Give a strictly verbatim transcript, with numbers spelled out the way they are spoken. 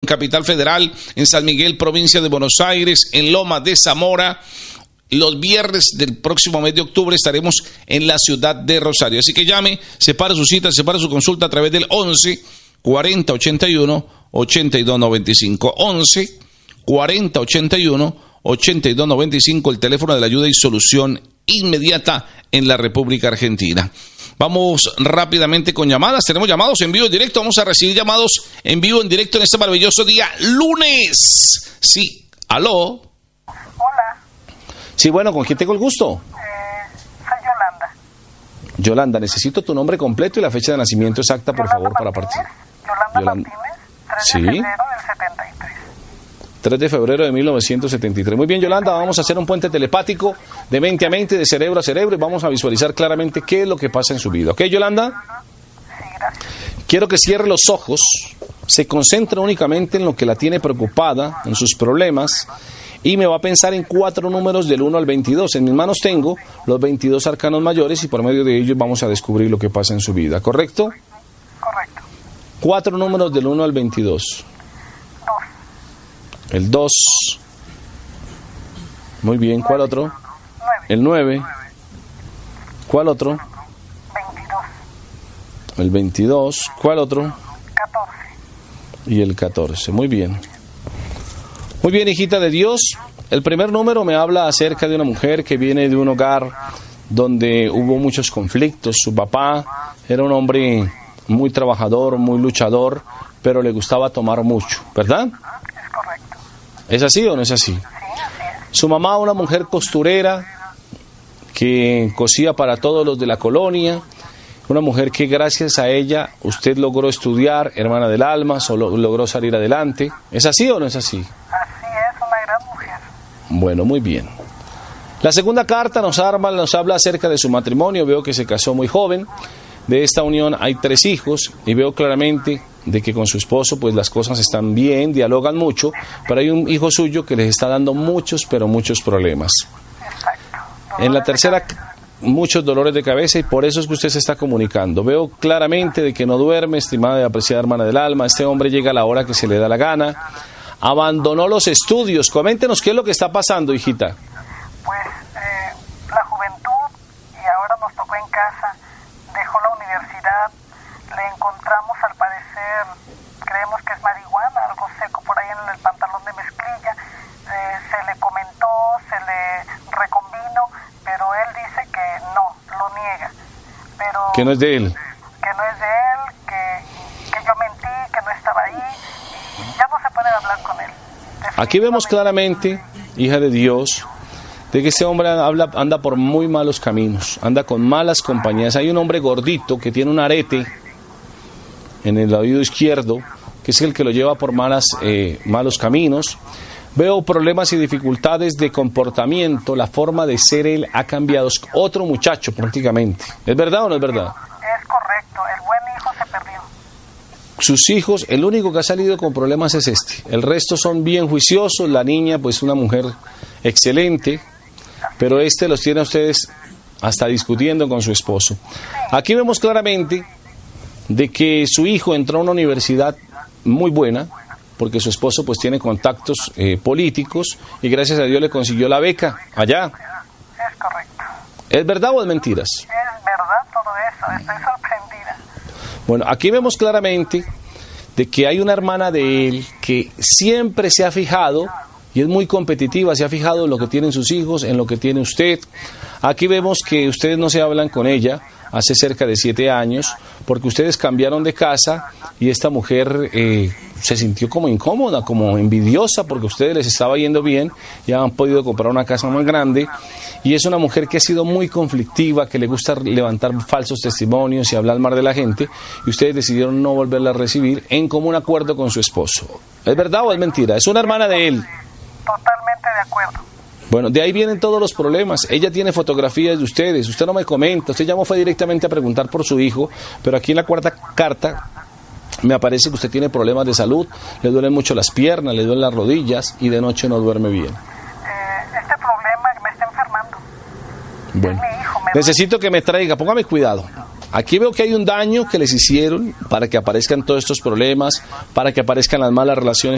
Capital Federal, en San Miguel, provincia de Buenos Aires, en Loma de Zamora. Los viernes del próximo mes de octubre estaremos en la ciudad de Rosario. Así que llame, separe su cita, separe su consulta a través del once cuarenta ochenta y uno ochenta y dos noventa y cinco. once cuarenta ochenta y uno ochenta y dos noventa y cinco, el teléfono de la ayuda y solución inmediata en la República Argentina. Vamos rápidamente con llamadas. Tenemos llamados en vivo en directo. Vamos a recibir llamados en vivo en directo en este maravilloso día lunes. Sí, aló. Hola. Sí, bueno, ¿con quién tengo el gusto? Eh, soy Yolanda. Yolanda, necesito tu nombre completo y la fecha de nacimiento exacta, por Yolanda favor, para Martínez, partir. Yolanda, Yolanda Martínez, tres ¿Sí? de febrero del setenta y tres. tres de febrero de mil novecientos setenta y tres. Muy bien, Yolanda, vamos a hacer un puente telepático de mente a mente, de cerebro a cerebro, y vamos a visualizar claramente qué es lo que pasa en su vida. ¿Ok, Yolanda? Sí, gracias. Quiero que cierre los ojos, se concentre únicamente en lo que la tiene preocupada, en sus problemas, y me va a pensar en cuatro números del uno al veintidós. En mis manos tengo los veintidós arcanos mayores y por medio de ellos vamos a descubrir lo que pasa en su vida, ¿correcto? Correcto. Cuatro números del uno al veintidós. Dos. El dos. Muy bien, ¿cuál otro? Nueve. El nueve. ¿Cuál otro? Veintidós. El veintidós. ¿Cuál otro? Catorce. Y el catorce. Muy bien. Muy bien, hijita de Dios. El primer número me habla acerca de una mujer que viene de un hogar donde hubo muchos conflictos. Su papá era un hombre muy trabajador, muy luchador, pero le gustaba tomar mucho, ¿verdad? Es correcto. ¿Es así o no es así? Sí, así es. Su mamá, una mujer costurera que cosía para todos los de la colonia, una mujer que gracias a ella usted logró estudiar, hermana del alma, solo logró salir adelante. ¿Es así o no es así? Así es, una gran mujer. Bueno, muy bien. La segunda carta nos, arma, nos habla acerca de su matrimonio. Veo que se casó muy joven. De esta unión hay tres hijos y veo claramente de que con su esposo pues las cosas están bien, dialogan mucho, pero hay un hijo suyo que les está dando muchos, pero muchos problemas. Exacto. En la tercera, muchos dolores de cabeza y por eso es que usted se está comunicando. Veo claramente de que no duerme, estimada y apreciada hermana del alma. Este hombre llega a la hora que se le da la gana. Abandonó los estudios. Coméntenos qué es lo que está pasando, hijita. Pues eh, la juventud, y ahora nos tocó en casa, dejó la universidad, le encontramos al parecer, creemos que es marihuana, algo seco por ahí en el pantalón de mezclilla, eh, se le comentó, se le recombinó, pero él dice que no, lo niega. Pero Que no es de él. Que no es de él, que, que yo mentí, que no estaba ahí, y ya no se puede hablar con él. Aquí vemos claramente, hija de Dios, de que este hombre habla, anda por muy malos caminos, anda con malas compañías. Hay un hombre gordito que tiene un arete en el oído izquierdo, que es el que lo lleva por malas, eh, malos caminos. Veo problemas y dificultades de comportamiento, la forma de ser él ha cambiado, es otro muchacho prácticamente. ¿Es verdad o no es verdad? Es correcto, el buen hijo se perdió. Sus hijos, el único que ha salido con problemas es este. El resto son bien juiciosos, la niña pues una mujer excelente, pero este los tiene a ustedes hasta discutiendo con su esposo. Aquí vemos claramente de que su hijo entró a una universidad muy buena, porque su esposo pues tiene contactos eh, políticos y gracias a Dios le consiguió la beca allá. Es correcto. ¿Es verdad o es mentiras? Es verdad todo eso, estoy sorprendida. Bueno, aquí vemos claramente de que hay una hermana de él que siempre se ha fijado y es muy competitiva, se ha fijado en lo que tienen sus hijos, en lo que tiene usted. Aquí vemos que ustedes no se hablan con ella hace cerca de siete años porque ustedes cambiaron de casa y esta mujer eh, se sintió como incómoda, como envidiosa porque a ustedes les estaba yendo bien y han podido comprar una casa más grande y es una mujer que ha sido muy conflictiva, que le gusta levantar falsos testimonios y hablar mal de la gente y ustedes decidieron no volverla a recibir en común acuerdo con su esposo. ¿Es verdad o es mentira? Es una hermana de él. Totalmente de acuerdo. Bueno, de ahí vienen todos los problemas. Ella tiene fotografías de ustedes, usted no me comenta, usted llamó fue directamente a preguntar por su hijo, pero aquí en la cuarta carta me aparece que usted tiene problemas de salud, le duelen mucho las piernas, le duelen las rodillas y de noche no duerme bien. Eh, este problema me está enfermando. Bueno, Es mi hijo, me necesito que me traiga, póngame cuidado. Aquí veo que hay un daño que les hicieron para que aparezcan todos estos problemas, para que aparezcan las malas relaciones